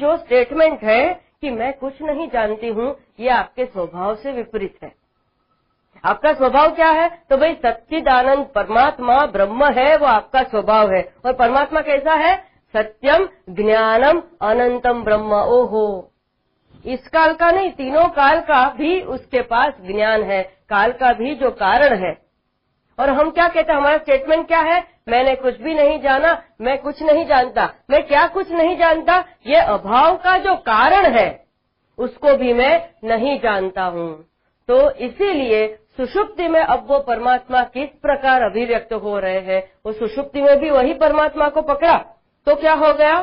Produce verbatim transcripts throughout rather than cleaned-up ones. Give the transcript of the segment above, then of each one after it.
जो स्टेटमेंट है कि मैं कुछ नहीं जानती हूं, ये आपके स्वभाव से विपरीत है। आपका स्वभाव क्या है? तो भाई सच्चिदानंद परमात्मा ब्रह्म है, वो आपका स्वभाव है। और परमात्मा कैसा है? सत्यम ज्ञानम अनंतम ब्रह्म। ओहो, इस काल का नहीं, तीनों काल का भी उसके पास ज्ञान है, काल का भी जो कारण है। और हम क्या कहते हैं, हमारा स्टेटमेंट क्या है? मैंने कुछ भी नहीं जाना, मैं कुछ नहीं जानता। मैं क्या कुछ नहीं जानता? ये अभाव का जो कारण है उसको भी मैं नहीं जानता हूं। तो इसीलिए सुषुप्ति में अब वो परमात्मा किस प्रकार अभिव्यक्त हो रहे हैं, वो सुषुप्ति में भी वही परमात्मा को पकड़ा तो क्या हो गया?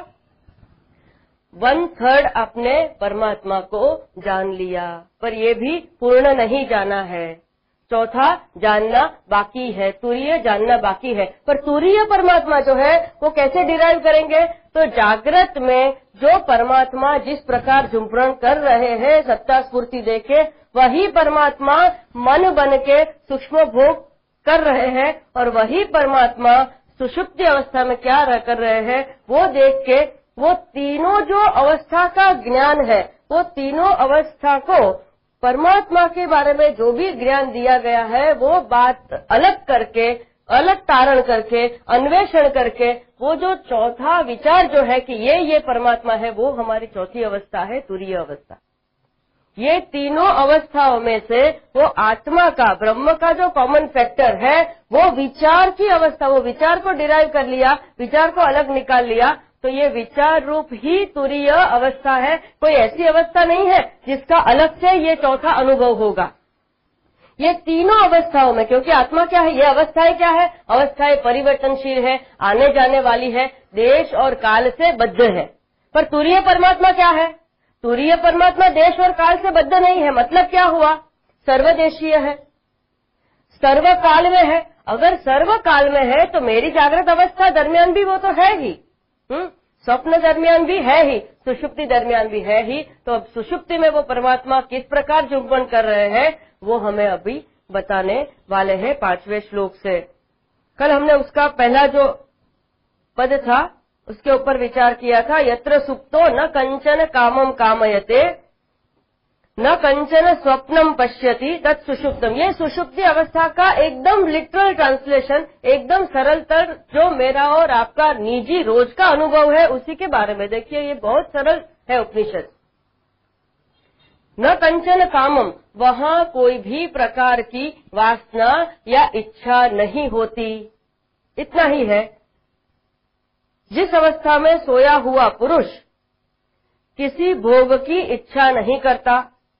वन थर्ड आपने परमात्मा को जान लिया, पर ये भी पूर्ण नहीं जाना है। चौथा जानना बाकी है, तुरीय जानना बाकी है। पर तुरीय परमात्मा जो है वो कैसे डिराइव करेंगे? तो जागृत में जो परमात्मा जिस प्रकार झुंपरण कर रहे हैं सत्ता स्फूर्ति देके, वही परमात्मा मन बन के सूक्ष्म भोग कर रहे हैं, और वही परमात्मा सुषुप्ति अवस्था में क्या कर रहे हैं वो देख के वो तीनों जो अवस्था का ज्ञान है, वो तीनों अवस्था को परमात्मा के बारे में जो भी ज्ञान दिया गया है वो बात अलग करके, अलग तारण करके, अन्वेषण करके, वो जो चौथा विचार जो है कि ये ये परमात्मा है, वो हमारी चौथी अवस्था है, तुरीय अवस्था। ये तीनों अवस्थाओं में से वो आत्मा का, ब्रह्म का जो कॉमन फैक्टर है वो विचार की अवस्था, वो विचार को डिराइव कर लिया, विचार को अलग निकाल लिया, तो ये विचार रूप ही तुरीय अवस्था है। कोई ऐसी अवस्था नहीं है जिसका अलग से ये चौथा अनुभव होगा। ये तीनों अवस्थाओं में, क्योंकि आत्मा क्या है, ये अवस्थाएं क्या है? अवस्थाएं परिवर्तनशील है, आने जाने वाली है, देश और काल से बद्ध है। पर तुरीय परमात्मा क्या है? तुरीय परमात्मा देश और काल से बद्ध नहीं है। मतलब क्या हुआ? सर्वदेशीय है, सर्वकाल में है। अगर सर्वकाल में है तो मेरी जागृत अवस्था दरमियान भी वो तो है ही, हम्म स्वप्न दरमियान भी है ही, सुषुप्ति दरमियान भी है ही। तो अब सुषुप्ति में वो परमात्मा किस प्रकार जुम्बन कर रहे हैं वो हमें अभी बताने वाले हैं पांचवें श्लोक से। कल हमने उसका पहला जो पद था उसके ऊपर विचार किया था, यत्र सुप्तो न कंचन कामम कामयते न कंचन स्वप्नम पश्यति तत् सुषुप्तम। ये सुषुप्ति अवस्था का एकदम लिटरल ट्रांसलेशन, एकदम सरलतर जो मेरा और आपका निजी रोज का अनुभव है उसी के बारे में देखिए। ये बहुत सरल है उपनिषद। न कंचन कामम, वहां कोई भी प्रकार की वासना या इच्छा नहीं होती, इतना ही है। जिस अवस्था में सोया हुआ पुरुष किसी भोग की इच्छा नहीं करता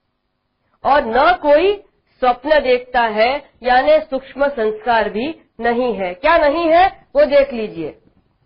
और न कोई स्वप्न देखता है, यानी सूक्ष्म संस्कार भी नहीं है। क्या नहीं है वो देख लीजिए,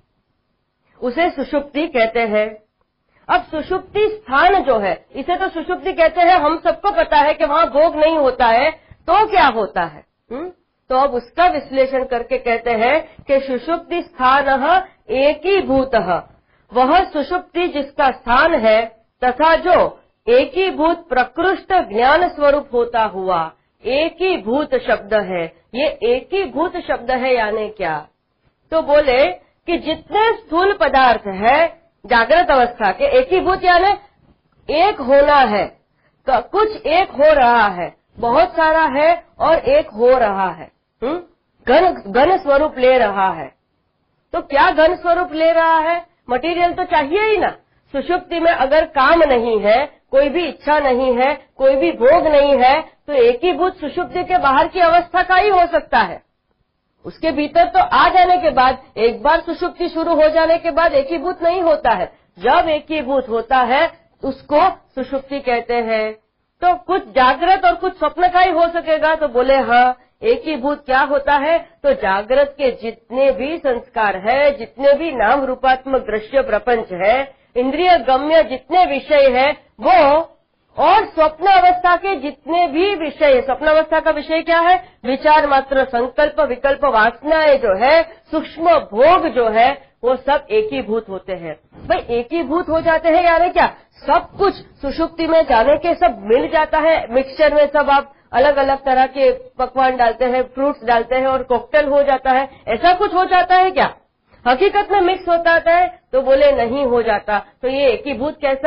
उसे सुषुप्ति कहते हैं। अब सुषुप्ति स्थान जो है, इसे तो सुषुप्ति कहते हैं, हम सबको पता है कि वहां भोग नहीं होता है, तो क्या होता है? हुँ? तो अब उसका विश्लेषण करके कहते हैं कि सुषुप्ति स्थान एकीभूतः, वह सुषुप्ति जिसका स्थान है तथा जो एकीभूत प्रकृष्ट ज्ञान स्वरूप होता हुआ, एकीभूत शब्द है। ये एकीभूत शब्द है यानी क्या? तो बोले कि जितने स्थूल पदार्थ है जागृत अवस्था के, एकीभूत यानी एक होना है, तो कुछ एक हो रहा है, बहुत सारा है और एक हो रहा है, हम्म घन घन स्वरूप ले रहा है। तो क्या घन स्वरूप ले रहा है? मटेरियल तो चाहिए ही ना। सुषुप्ति में अगर काम नहीं है, कोई भी इच्छा नहीं है, कोई भी भोग नहीं है, तो एकीभूत सुषुप्ति के बाहर की अवस्था का ही हो सकता है। उसके भीतर तो आ जाने के बाद, एक बार सुषुप्ति शुरू हो जाने के बाद एकीभूत नहीं होता है। जब एकीभूत होता है उसको सुषुप्ति कहते हैं। तो कुछ जागृत और कुछ स्वप्न का ही हो सकेगा। तो बोले हाँ, एकीभूत क्या होता है? तो जागृत के जितने भी संस्कार है, जितने भी नाम रूपात्मक दृश्य प्रपंच है, इंद्रिय गम्य जितने विषय है वो, और स्वप्न अवस्था के जितने भी विषय, स्वप्न अवस्था का विषय क्या है? विचार मात्र, संकल्प, विकल्प, वासनाएं जो है, सूक्ष्म भोग जो है, वो सब एकीभूत होते हैं। भाई एकीभूत हो जाते हैं यानी क्या? सब कुछ सुषुप्ति में जाने के सब मिल जाता है, मिक्सचर में सब आप अलग अलग तरह के पकवान डालते हैं, फ्रूट्स डालते हैं और कॉकटेल हो जाता है। ऐसा कुछ हो जाता है क्या? हकीकत में मिक्स होता है? तो बोले नहीं हो जाता। तो ये एकीभूत कैसा